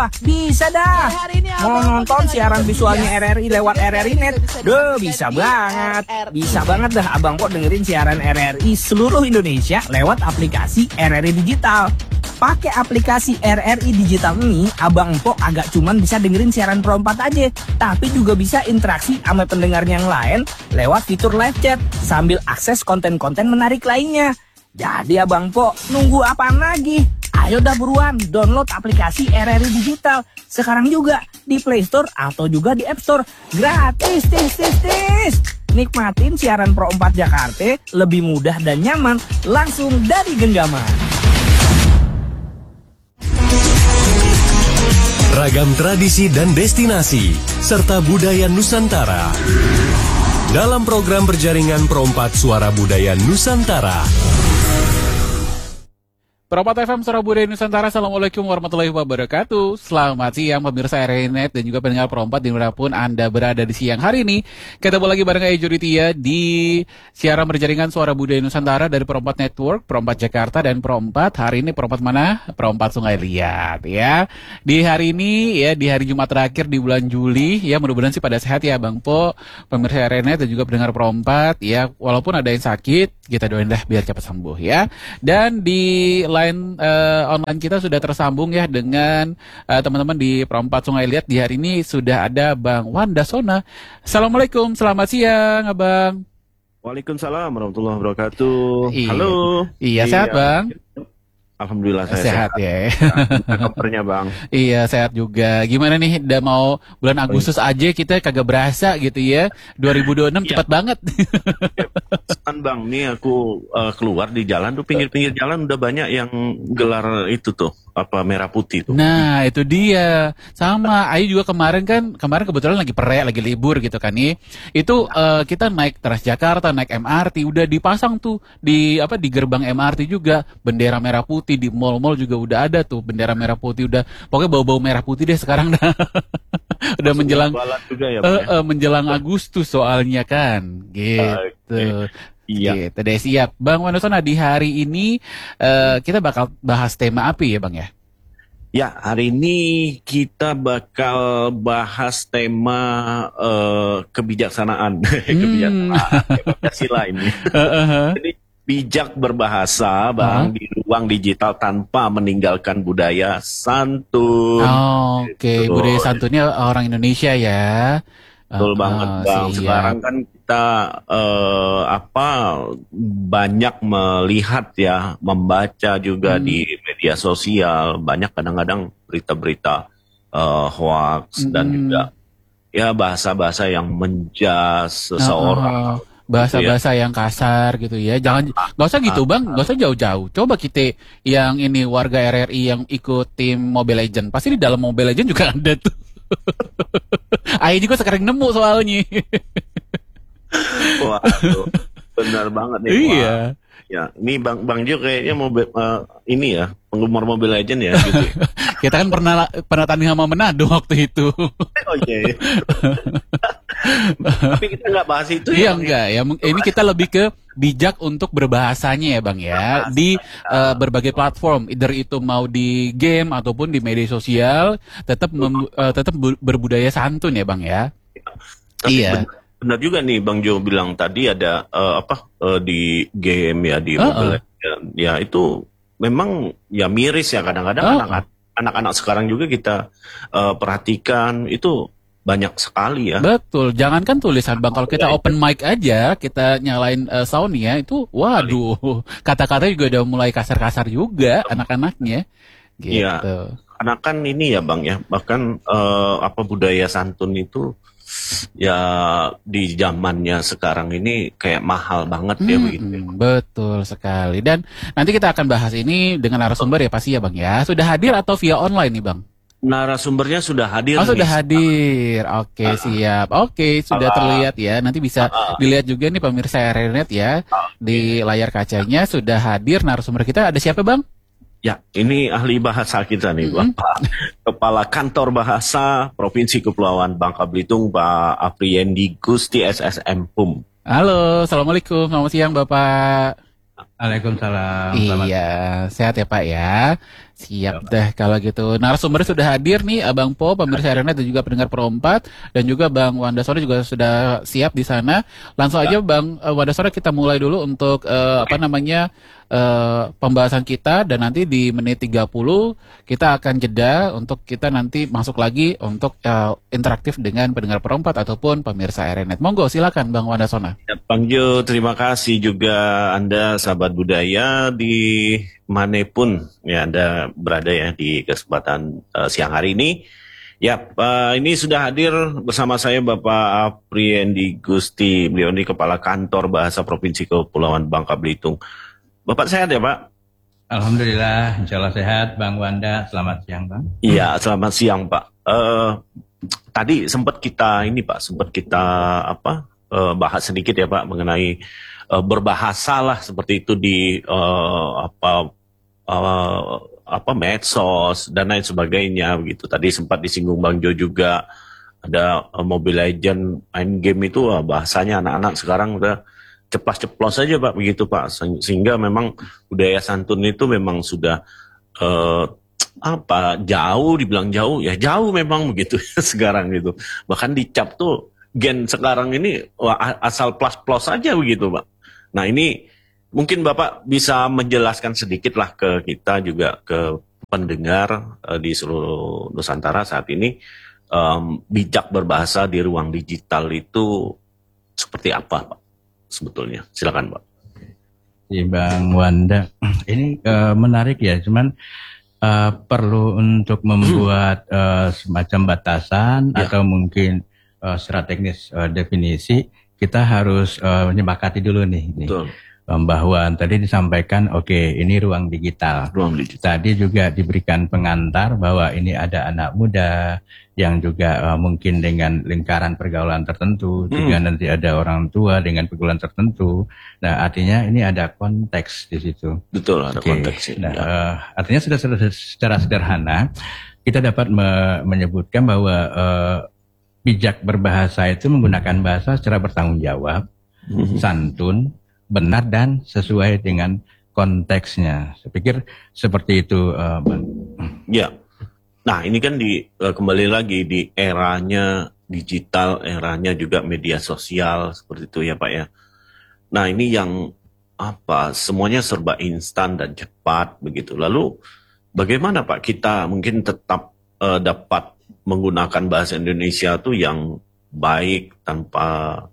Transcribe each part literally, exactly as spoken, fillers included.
Wah, bisa dah. Mau nonton siaran visualnya R R I lewat R R I Net? Duh, bisa banget. Bisa banget dah Abang Po dengerin siaran R R I seluruh Indonesia lewat aplikasi R R I Digital. Pakai aplikasi R R I Digital ini, Abang Po agak cuman bisa dengerin siaran Pro empat aja, tapi juga bisa interaksi sama pendengar yang lain lewat fitur live chat sambil akses konten-konten menarik lainnya. Jadi Abang Po, nunggu apaan lagi? Ayo dah buruan download aplikasi R R I Digital sekarang juga di Play Store atau juga di App Store. Gratis, tis, tis, tis. Nikmatin siaran Pro empat Jakarta lebih mudah dan nyaman langsung dari genggaman. Ragam tradisi dan destinasi serta budaya Nusantara dalam program berjaringan Pro empat Suara Budaya Nusantara. Pro empat F M Suara Budaya Nusantara. Assalamualaikum warahmatullahi wabarakatuh. Selamat siang pemirsa R R I Net dan juga pendengar Pro empat dimanapun Anda berada di siang hari ini. Ketemu lagi bareng Ejo Ditya di siaran berjaringan Suara Budaya Nusantara dari Pro empat Network, Pro empat Jakarta dan Pro empat. Hari ini Pro empat mana? Pro empat Sungai Liat ya. Di hari ini ya, di hari Jumat terakhir di bulan Juli ya, mudah-mudahan sih pada sehat ya Bang Po, pemirsa R R I Net dan juga pendengar Pro empat ya. Walaupun ada yang sakit, kita doain dah biar cepat sembuh ya. Dan di line uh, online kita sudah tersambung ya dengan uh, teman-teman di Pro empat Sungai Liat. Di hari ini sudah ada Bang Wandasona. Assalamualaikum, selamat siang Abang. Waalaikumsalam warahmatullahi wabarakatuh. Iya. Halo. Iya, sehat Bang? Alhamdulillah saya sehat, sehat. Ya. Kabarnya Bang? Iya, sehat juga. Gimana nih, udah mau bulan Agustus aja kita kagak berasa gitu ya. dua ribu dua puluh enam ya. Cepat banget. Kan Bang, nih aku uh, keluar di jalan tuh, pinggir-pinggir jalan udah banyak yang gelar itu tuh, apa merah putih tuh. Nah, itu dia. Sama, Ayu juga kemarin kan, kemarin kebetulan lagi perek, lagi libur gitu kan nih. Itu uh, kita naik Transjakarta, naik M R T, udah dipasang tuh di apa di gerbang M R T juga bendera merah putih. Di mall-mall juga udah ada tuh bendera merah putih, udah pokoknya bau-bau merah putih deh sekarang dah. Udah Masuk menjelang juga ya, uh, uh, menjelang Agustus soalnya kan gitu. Uh, Iya. Gitu deh, siap. Bang Wandasona, di hari ini uh, kita bakal bahas tema apa ya Bang ya? Ya, hari ini kita bakal bahas tema uh, kebijaksanaan. Hmm. Kebijaksanaan, Pancasila ini. Uh-huh. Jadi bijak berbahasa Bang, uh-huh. di ruang digital tanpa meninggalkan budaya santun. Oh, Oke, okay. Gitu. Budaya santunnya orang Indonesia ya. Betul uh, banget Bang. Siap. Sekarang kan kita uh, apa banyak melihat ya, membaca juga hmm. di media sosial, banyak kadang-kadang berita-berita uh, hoax hmm. dan juga ya bahasa-bahasa yang menjas seseorang. Uh-huh. Bahasa-bahasa yang kasar gitu ya. Jangan, gak usah gitu Bang, gak usah jauh-jauh. Coba kita yang ini warga R R I yang ikut tim Mobile Legends, pasti di dalam Mobile Legends juga ada tuh. Ayo juga sekarang nemu soalnya. Waduh, benar banget nih. Iya. Wah. Ya, ini Bang Bang Jo kayaknya mau uh, ini ya, penggemar Mobile Legends ya gitu. Kita kan pernah pernah tanding sama Manado waktu itu. Oh iya. Yeah. Tapi kita nggak bahas itu ya. Iya Bang, enggak ya. Ini kita lebih ke bijak untuk berbahasanya ya Bang ya, di uh, berbagai platform, either itu mau di game ataupun di media sosial, tetap mem, uh, tetap berbudaya santun ya Bang ya. Tapi iya. Benar, benar juga nih Bang Jo bilang tadi ada uh, apa uh, di game ya, di uh-uh. Mobile Legends. Ya itu memang ya miris ya kadang-kadang uh-uh. anak-anak anak-anak sekarang juga kita uh, perhatikan itu banyak sekali ya. Betul, jangankan tulisan Bang, kalau kita open mic aja, kita nyalain uh, soundnya itu, waduh, kata-kata juga udah mulai kasar-kasar juga anak-anaknya. Gitu. Iya, karena kan ini ya Bang ya, bahkan uh, apa budaya santun itu ya di zamannya sekarang ini kayak mahal banget hmm, ya begitu. Betul sekali. Dan nanti kita akan bahas ini dengan narasumber ya pasti ya Bang ya. Sudah hadir atau via online nih Bang? Narasumbernya sudah hadir. Oh, sudah hadir. Oke, uh, siap. Oke, sudah uh, terlihat ya. Nanti bisa uh, dilihat juga nih pemirsa R R I Net ya. Uh, di layar kacanya sudah hadir narasumber kita. Ada siapa, Bang? Ya, ini ahli bahasa kita nih, mm-hmm. Bapak Kepala Kantor Bahasa Provinsi Kepulauan Bangka Belitung, Pak Apriendi Gusti S S M P U M. Halo, Assalamualaikum. Selamat siang, Bapak. Waalaikumsalam. Iya, sehat ya Pak ya. Siap deh kalau gitu. Narasumber sudah hadir nih, Abang Po, pemirsa R N Net dan juga pendengar Perempat, dan juga Bang Wandasora juga sudah siap di sana. Langsung aja Bang uh, Wandasora, kita mulai dulu untuk uh, apa namanya uh, pembahasan kita, dan nanti di menit tiga puluh kita akan jeda untuk kita nanti masuk lagi untuk uh, interaktif dengan pendengar Perempat ataupun pemirsa R N Net. Monggo silakan Bang Wandasona. Ya, Bang Jo, terima kasih juga Anda sahabat budaya di manapun ya Anda berada ya di kesempatan uh, siang hari ini. Ya, uh, ini sudah hadir bersama saya Bapak Apriendi Gusti. Beliau ini Kepala Kantor Bahasa Provinsi Kepulauan Bangka Belitung. Bapak sehat ya Pak? Alhamdulillah, insya Allah sehat Bang Wanda. Selamat siang Bang. Iya, selamat siang Pak. Uh, tadi sempat kita ini Pak, sempat kita apa uh, bahas sedikit ya Pak mengenai uh, berbahasa lah seperti itu di uh, apa uh, apa medsos dan lain sebagainya begitu. Tadi sempat disinggung Bang Jo juga, ada uh, Mobile Legend main game itu uh, bahasanya anak-anak sekarang udah ceplas-ceplos aja Pak begitu Pak, sehingga memang budaya santun itu memang sudah uh, apa jauh, dibilang jauh ya jauh memang begitu sekarang gitu. Bahkan dicap tuh gen sekarang ini wah, asal plos-plos aja begitu Pak. Nah ini mungkin Bapak bisa menjelaskan sedikit lah ke kita juga, ke pendengar uh, di seluruh Nusantara saat ini, um, bijak berbahasa di ruang digital itu seperti apa Pak sebetulnya? Silakan Pak. Si Bang Wanda, ini uh, menarik ya, cuman uh, perlu untuk membuat uh, semacam batasan Ya. atau mungkin uh, secara teknis uh, definisi, kita harus uh, menyepakati dulu nih. nih. Betul. Bahwa tadi disampaikan, oke okay, ini ruang digital. Ruang digital. Tadi juga diberikan pengantar bahwa ini ada anak muda yang juga uh, mungkin dengan lingkaran pergaulan tertentu, hmm. juga nanti ada orang tua dengan pergaulan tertentu. Nah artinya ini ada konteks di situ. Betul, ada okay. konteksnya. Nah, Ya. uh, artinya sudah secara sederhana kita dapat me- menyebutkan bahwa uh, bijak berbahasa itu menggunakan bahasa secara bertanggung jawab, hmm. santun, benar dan sesuai dengan konteksnya. Saya pikir seperti itu, uh, Bang. Ya. Nah, ini kan di uh, kembali lagi di eranya digital, eranya juga media sosial seperti itu ya, Pak ya. Nah, ini yang apa? Semuanya serba instan dan cepat begitu. Lalu bagaimana Pak kita mungkin tetap uh, dapat menggunakan bahasa Indonesia tuh yang baik tanpa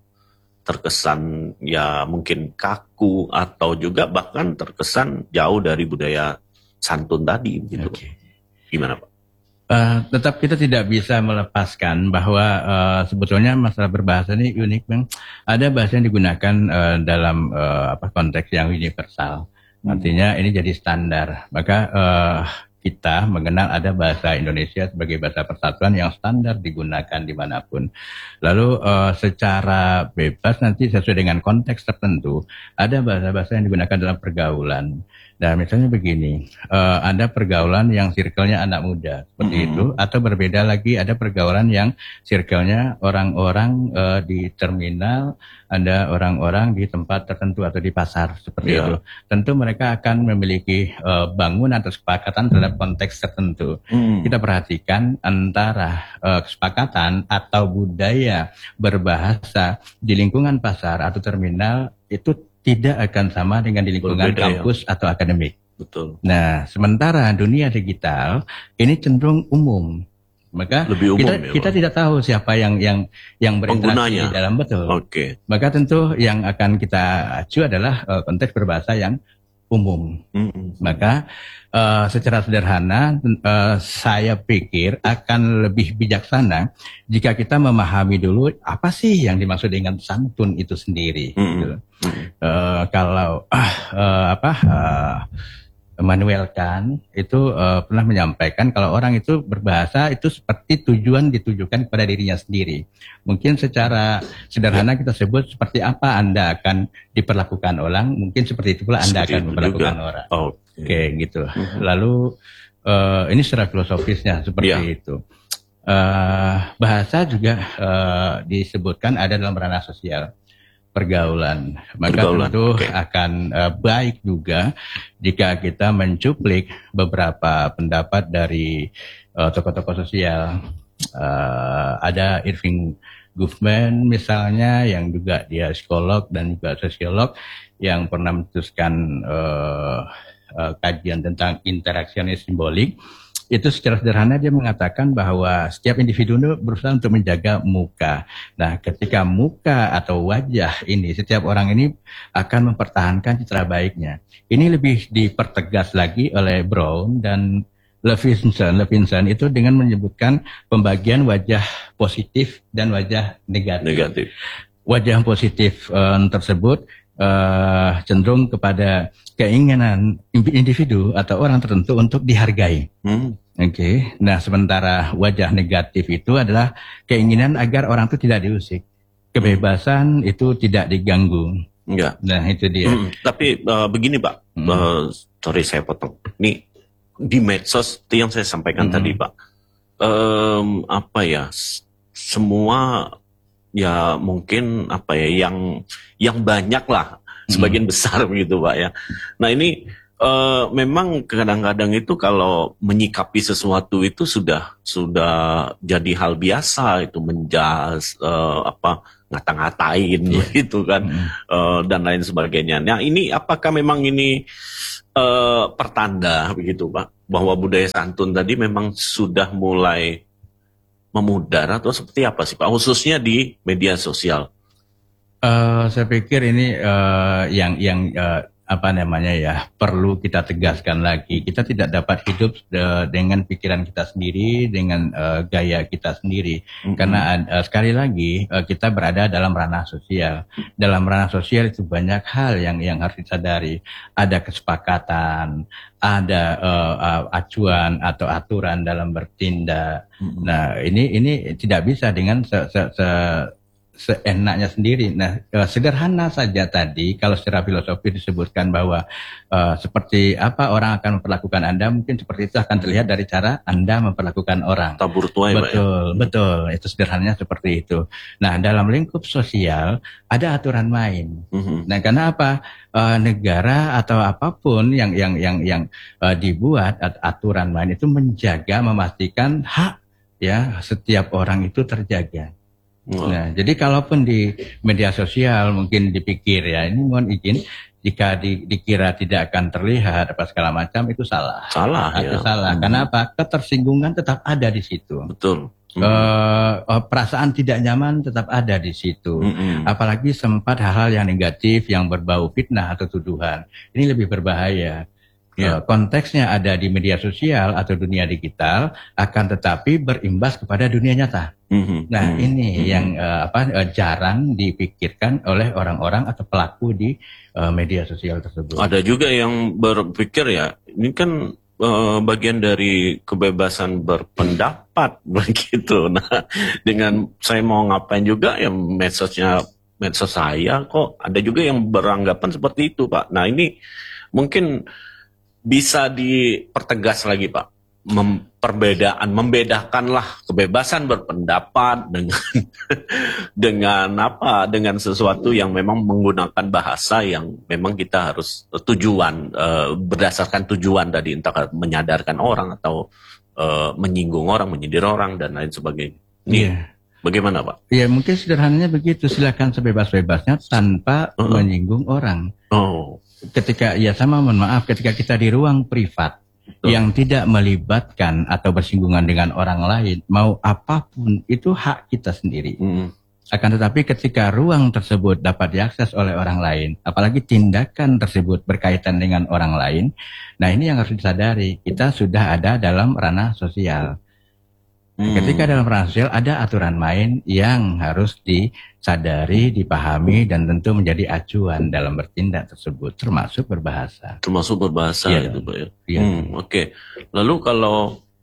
terkesan ya mungkin kaku atau juga bahkan terkesan jauh dari budaya santun tadi gitu. Okay. Gimana Pak? Uh, tetap kita tidak bisa melepaskan bahwa uh, sebetulnya masalah berbahasa ini unik, Bang. Ada bahasa yang digunakan uh, dalam uh, apa konteks yang universal. Artinya ini jadi standar. Maka uh, kita mengenal ada bahasa Indonesia sebagai bahasa persatuan yang standar digunakan dimanapun. Lalu uh, secara bebas nanti sesuai dengan konteks tertentu, ada bahasa-bahasa yang digunakan dalam pergaulan. Nah misalnya begini, uh, ada pergaulan yang circle-nya anak muda, seperti mm-hmm. itu, atau berbeda lagi ada pergaulan yang circle-nya orang-orang uh, di terminal, ada orang-orang di tempat tertentu atau di pasar, seperti yeah. itu. Tentu mereka akan memiliki uh, bangunan atau kesepakatan terhadap konteks tertentu. Mm. Kita perhatikan antara uh, kesepakatan atau budaya berbahasa di lingkungan pasar atau terminal itu tidak akan sama dengan di lingkungan Berbeda, kampus ya. Atau akademik. Betul. Nah, sementara dunia digital ini cenderung umum. Maka Lebih umum, kita, ya, kita tidak tahu siapa yang yang yang berinteraksi di dalam betul. Oke. Okay. Maka tentu yang akan kita acu adalah uh, konteks berbahasa yang umum. Mm-hmm. Maka uh, secara sederhana uh, saya pikir akan lebih bijaksana jika kita memahami dulu apa sih yang dimaksud dengan santun itu sendiri. Mm-hmm. Gitu. Mm-hmm. Uh, kalau uh, uh, apa uh, Immanuel Kant itu uh, pernah menyampaikan kalau orang itu berbahasa itu seperti tujuan ditujukan kepada dirinya sendiri. Mungkin secara sederhana kita sebut seperti apa Anda akan diperlakukan orang, mungkin seperti itu pula Anda seperti akan memperlakukan juga. Orang. Oke, okay, gitu. Uh-huh. Lalu uh, ini secara filosofisnya seperti yeah. itu. Uh, bahasa juga uh, disebutkan ada dalam ranah sosial. pergaulan. Maka Pergaulan, tentu oke. akan uh, baik juga jika kita mencuplik beberapa pendapat dari uh, tokoh-tokoh sosial. Uh, ada Irving Goffman misalnya yang juga dia psikolog dan juga sosiolog yang pernah memutuskan uh, uh, kajian tentang interaksionis simbolik. Itu secara sederhana dia mengatakan bahwa setiap individu itu berusaha untuk menjaga muka. Nah, ketika muka atau wajah ini, setiap orang ini akan mempertahankan citra baiknya. Ini lebih dipertegas lagi oleh Brown dan Levinson. Levinson itu dengan menyebutkan pembagian wajah positif dan wajah negatif. Negatif. Wajah positif eh, tersebut eh, cenderung kepada keinginan individu atau orang tertentu untuk dihargai. Hmm. Oke, okay. Nah sementara wajah negatif itu adalah keinginan agar orang itu tidak diusik, kebebasan itu tidak diganggu. Enggak. Nah itu dia. Hmm, tapi uh, begini Pak, Hmm. uh, sorry saya potong. Ini di medsos itu yang saya sampaikan Hmm. tadi Pak, um, apa ya, s- semua ya mungkin apa ya yang yang banyak lah, sebagian besar begitu Pak ya. Nah ini Uh, memang kadang-kadang itu kalau menyikapi sesuatu itu sudah sudah jadi hal biasa itu menjas uh, apa ngata-ngatain Yeah. gitu kan Hmm. uh, dan lain sebagainya. Nah ini apakah memang ini uh, pertanda begitu Pak bahwa budaya santun tadi memang sudah mulai memudar atau seperti apa sih Pak khususnya di media sosial? Eh, saya pikir ini eh, yang yang eh, apa namanya ya perlu kita tegaskan lagi. Kita tidak dapat hidup eh, dengan pikiran kita sendiri, dengan eh, gaya kita sendiri. Mhm. Karena eh, sekali lagi eh, kita berada dalam ranah sosial. Dalam ranah sosial itu banyak hal yang yang harus disadari. Ada kesepakatan, ada eh, eh, acuan atau aturan dalam bertindak. Mhm. Nah ini ini tidak bisa dengan se, se, se- seenaknya sendiri. Nah, eh, sederhana saja tadi kalau secara filosofi disebutkan bahwa eh, seperti apa orang akan memperlakukan Anda, mungkin seperti itu akan terlihat dari cara Anda memperlakukan orang. Tabur tuai Pak ya? Betul, betul. Itu sederhananya seperti itu. Nah, dalam lingkup sosial ada aturan main. Mhm. Nah, karena apa? Eh, negara atau apapun yang yang yang yang eh, dibuat at- aturan main itu menjaga, memastikan hak ya setiap orang itu terjaga. Wah. Nah, jadi kalaupun di media sosial mungkin dipikir ya, ini mohon izin, jika di- dikira tidak akan terlihat apa segala macam itu salah. Salah Itu ya. salah. Mhm. Karena apa? Ketersinggungan tetap ada di situ. Betul. Mhm. Eh, eh, perasaan tidak nyaman tetap ada di situ. Mhm. Apalagi sempat hal-hal yang negatif yang berbau fitnah atau tuduhan. Ini lebih berbahaya. Ya. Eh, konteksnya ada di media sosial atau dunia digital, akan tetapi berimbas kepada dunia nyata. Mhm. Nah, Mhm. ini Mhm. yang eh, apa eh, jarang dipikirkan oleh orang-orang atau pelaku di eh, media sosial tersebut. Ada juga yang berpikir ya, ini kan eh, bagian dari kebebasan berpendapat begitu. Nah, dengan saya mau ngapain juga ya medsosnya medsos saya kok ada juga yang beranggapan seperti itu, Pak. Nah, ini mungkin bisa dipertegas lagi, Pak. Mem- perbedaan, membedakanlah kebebasan berpendapat dengan dengan apa, dengan sesuatu yang memang menggunakan bahasa yang memang kita harus tujuan eh, berdasarkan tujuan tadi, entah menyadarkan orang atau eh, menyinggung orang, menyindir orang dan lain sebagainya. Ini Iya. bagaimana, Pak? Ya, mungkin sederhananya begitu, silakan sebebas-bebasnya tanpa Uh-uh. menyinggung orang. Oh, Ketika ya sama mohon maaf, ketika kita di ruang privat Betul. yang tidak melibatkan atau bersinggungan dengan orang lain, mau apapun itu hak kita sendiri. mm, Akan tetapi ketika ruang tersebut dapat diakses oleh orang lain, apalagi tindakan tersebut berkaitan dengan orang lain, nah ini yang harus disadari, kita sudah ada dalam ranah sosial. mm. Ketika dalam ranah sosial ada aturan main yang harus disadari, dipahami, dan tentu menjadi acuan dalam bertindak tersebut, termasuk berbahasa. termasuk berbahasa Iya. itu, Pak ya. Iya. Hmm, Oke. Lalu kalau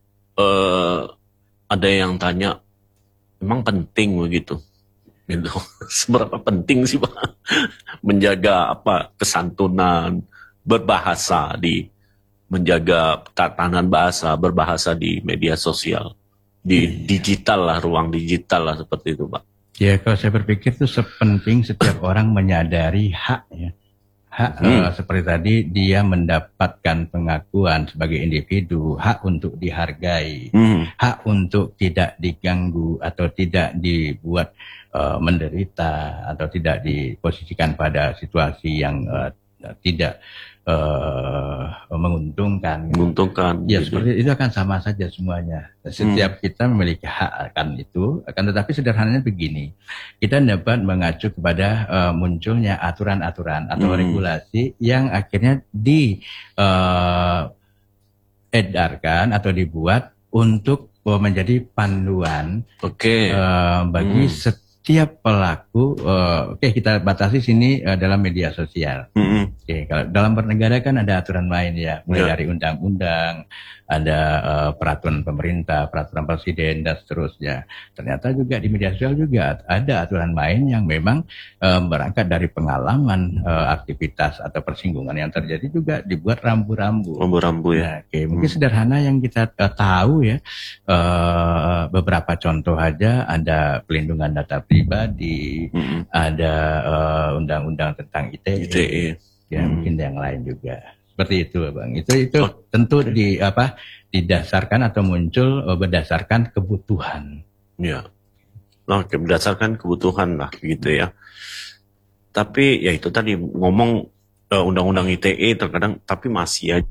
eh, ada yang tanya, emang penting begitu? Gitu. Seberapa penting sih, Pak, menjaga apa kesantunan berbahasa di menjaga tatanan bahasa berbahasa di media sosial, di digital lah, ruang digital lah seperti itu, Pak. Ya, kalau saya berpikir itu sepenting setiap orang menyadari hak ya. Hak Hmm. eh, seperti tadi dia mendapatkan pengakuan sebagai individu, hak untuk dihargai, Hmm. hak untuk tidak diganggu atau tidak dibuat eh, menderita atau tidak diposisikan pada situasi yang eh, tidak eh, menguntungkan. Menguntungkan. Ya, gitu. seperti itu akan sama saja semuanya. Setiap kita memiliki hak akan itu, akan tetapi sederhananya begini. Kita dapat mengacu kepada uh, munculnya aturan-aturan atau Hmm. regulasi yang akhirnya di uh, edarkan atau dibuat untuk uh, menjadi panduan Oke. uh, bagi Hmm. setiap pelaku. Uh, Oke, kita batasi sini uh, dalam media sosial. Hmm. Oke, kalau dalam bernegara kan ada aturan main ya, mulai Ya. dari undang-undang, ada eh, peraturan pemerintah, peraturan presiden dan seterusnya. Ternyata juga di media sosial juga ada aturan main yang memang eh, berangkat dari pengalaman eh, aktivitas atau persinggungan yang terjadi juga dibuat rambu-rambu. Rambu-rambu ya. Nah, oke, mungkin sederhana yang kita eh, tahu ya, eh, beberapa contoh aja, ada pelindungan data pribadi, Hmm. ada eh, undang-undang tentang I T E. I T E. Ya, Hmm. mungkin yang lain juga. Seperti itu, Bang. Itu itu Oh. tentu di apa didasarkan atau muncul eh, berdasarkan kebutuhan. Ya. Oke, berdasarkan kebutuhan lah gitu ya. Tapi ya itu tadi ngomong eh, undang-undang I T E terkadang tapi masih aja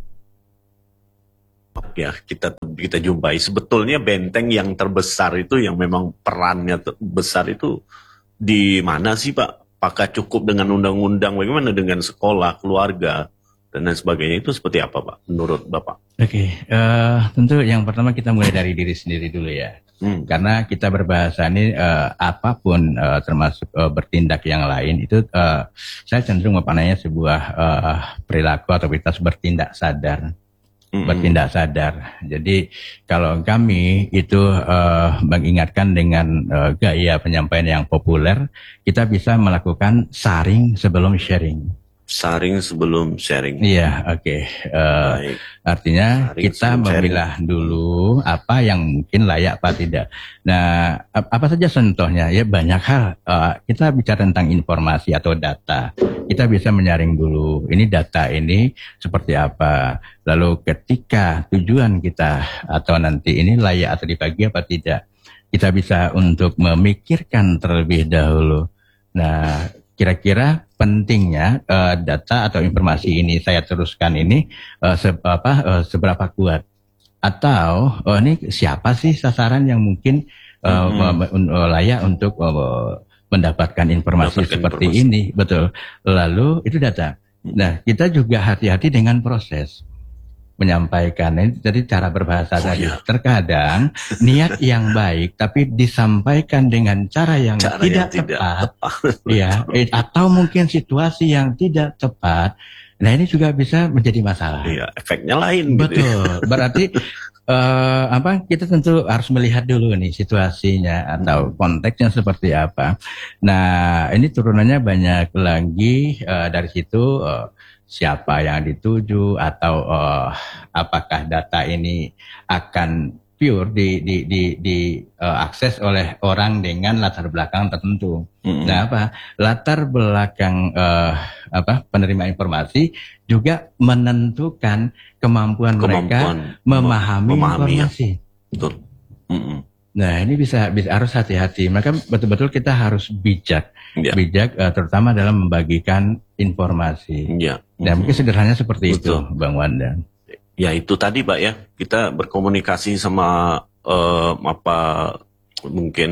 ya kita kita jumpai sebetulnya benteng yang terbesar itu yang memang perannya ter- besar itu di mana sih Pak? Apakah cukup dengan undang-undang? Bagaimana dengan sekolah, keluarga dan lain sebagainya itu seperti apa Pak? Menurut Bapak? Oke, eh, tentu yang pertama kita mulai dari diri sendiri dulu ya. Hmm. Karena kita berbahasa ini eh, apapun eh, termasuk eh, bertindak yang lain itu eh, saya cenderung memaknainya sebuah eh, perilaku atau kita bertindak sadar. Mm-mm. Bertindak sadar. Jadi kalau kami itu uh, mengingatkan dengan uh, gaya penyampaian yang populer, kita bisa melakukan saring sebelum sharing. Saring sebelum sharing. Iya, oke. Uh, Baik. artinya Saring kita sebelum sharing. memilah dulu apa yang mungkin layak apa tidak. Nah, ap- apa saja contohnya? Ya banyak hal. Uh, kita bicara tentang informasi atau data. Kita bisa menyaring dulu. Ini data ini seperti apa. Lalu ketika tujuan kita atau nanti ini layak atau dibagi apa tidak, kita bisa untuk memikirkan terlebih dahulu. Nah, kira-kira pentingnya uh, data atau informasi ini saya teruskan ini uh, se- apa, uh, seberapa kuat, atau oh, ini siapa sih sasaran yang mungkin uh, Mm-hmm. me- me- uh, layak untuk uh, mendapatkan informasi Mendapatkan seperti informasi. ini, betul. Lalu itu data. Nah, kita juga hati-hati dengan proses menyampaikan. Ini jadi cara berbahasa Oh, tadi. iya. Terkadang niat yang baik tapi disampaikan dengan cara yang Cara tidak yang tidak tepat, tepat. ya, eh, atau mungkin situasi yang tidak tepat. Nah, ini juga bisa menjadi masalah. Iya, efeknya lain gitu. ya. Betul. Berarti eh, apa? Kita tentu harus melihat dulu nih situasinya atau konteksnya seperti apa. Nah, ini turunannya banyak lagi eh, dari situ. eh, siapa yang dituju atau eh, apakah data ini akan pure di di di, di eh, akses oleh orang dengan latar belakang tertentu. Mm-mm. Nah, apa latar belakang eh, apa penerima informasi juga menentukan kemampuan, mereka Kemampuan memahami, memahami ya. informasi. Betul. Mm-mm. Nah, ini bisa bisa harus hati-hati. Maka betul-betul kita harus bijak, Ya. bijak eh, terutama dalam membagikan informasi. Ya. Dan mungkin sederhananya seperti Betul. itu, Bang Wanda. Ya itu tadi Pak ya, kita berkomunikasi sama eh, apa mungkin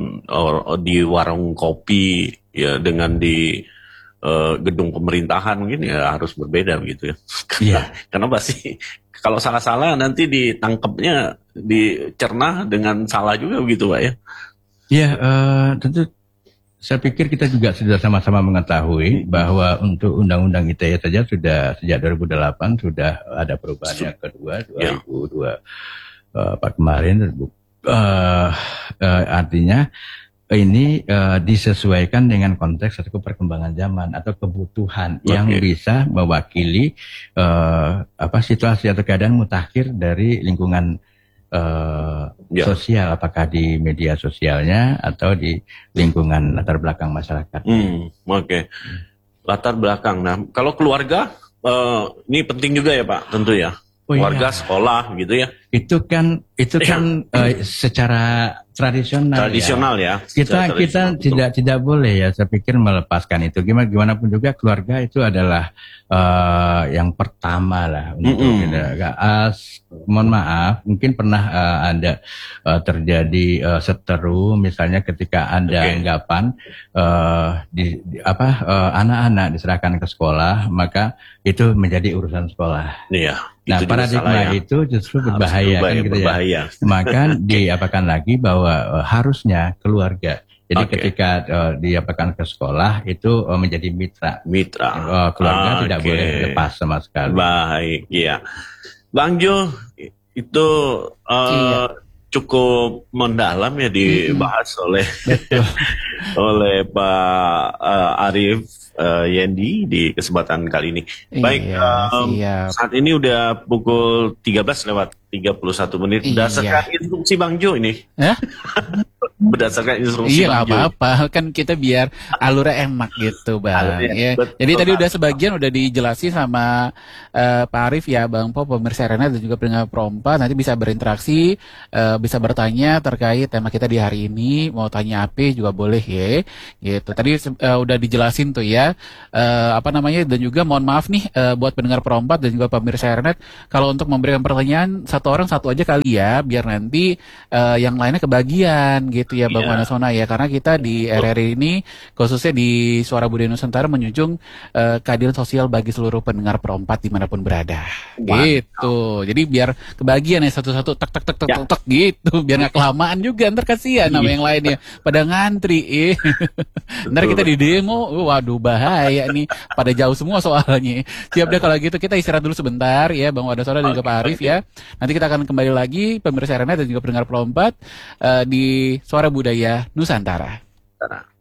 eh, di warung kopi ya dengan di eh, gedung pemerintahan mungkin ya harus berbeda begitu ya. Iya. Karena pasti kalau salah-salah nanti ditangkapnya dicerna dengan salah juga begitu Pak ya. Iya, eh, tentu saya pikir kita juga sudah sama-sama mengetahui bahwa untuk Undang-Undang I T E saja sudah sejak dua ribu delapan sudah ada perubahan yang kedua dua ribu dua eh, Pak kemarin. Eh, eh, artinya ini eh, disesuaikan dengan konteks atau perkembangan zaman atau kebutuhan yang Oke. bisa mewakili eh, apa situasi atau keadaan mutakhir dari lingkungan uh, Ya. sosial, apakah di media sosialnya atau di lingkungan latar belakang masyarakat. Hmm, oke. Latar belakang. Nah, kalau keluarga, eh, ini penting juga ya Pak, tentu ya. Oh, Keluarga, iya. sekolah, gitu ya. Itu kan itu kan eh, secara tradisional. Tradisional ya. ya. Kita Secara kita tradisional, betul. tidak tidak boleh ya, saya pikir melepaskan itu. Gimana gimana pun juga keluarga itu adalah eh, yang pertama lah untuk Mm-mm. kita. As, mohon maaf, mungkin pernah eh, ada eh, terjadi eh, seteru, misalnya ketika ada Oke. anggapan eh, di, di- apa eh, anak-anak diserahkan ke sekolah, maka itu menjadi urusan sekolah. Iya. Nah, itu juga salah paradigma ya. itu justru Harus berbahaya berubah kan ya, gitu ya. berbahaya. Maka diapakan lagi bahwa eh, harusnya keluarga. Jadi Oke. ketika eh, diapakan ke sekolah itu eh, menjadi mitra. Mitra. Eh, keluarga tidak Oke. boleh lepas sama sekali. Baik, iya. Bang Jo, itu eh, Iya. cukup mendalam ya dibahas oleh oleh Pak eh, Arief eh, Yendi di kesempatan kali ini. Baik, Iya, em, siap. saat ini udah pukul tiga belas lewat tiga puluh satu menit. Iya. Berdasarkan instruksi Bang Jo ini. Hah? Berdasarkan instruksi Iya Bang nggak Jo. apa-apa, kan kita biar alurnya enak gitu bang. Alurnya, Ya. betul, Jadi tadi Bang. udah sebagian udah dijelasin sama eh, Pak Arief ya, Bang Po, pemirsa Arena dan juga pendengar Perompat. Nanti bisa berinteraksi, eh, bisa bertanya terkait tema kita di hari ini. Mau tanya apa juga boleh ya. Gitu. Tadi eh, udah dijelasin tuh ya. Eh, apa namanya, dan juga mohon maaf nih eh, buat pendengar Perompat dan juga pemirsa Arena, kalau untuk memberikan pertanyaan satu orang satu aja kali ya, biar nanti eh, yang lainnya kebagian gitu ya Bang Iya. Wanasona ya, karena kita di R R I ini khususnya di Suara Budaya Nusantara menjunjung eh, keadilan sosial bagi seluruh pendengar Perompat dimanapun berada gitu. Jadi biar kebagian ya satu-satu tek tek tek tek Ya. tek, tek gitu, biar nggak kelamaan juga, ntar kasihan sama yang lainnya pada ngantri eh. Ntar kita di demo, waduh bahaya nih, pada jauh semua soalnya. Siap deh kalau gitu, kita istirahat dulu sebentar ya Bang Wadasora dan juga Pak Arief ya. Nanti kita akan kembali lagi pemirsa Arena dan juga pendengar Perompat eh, di Suara Budaya Nusantara. Nusantara.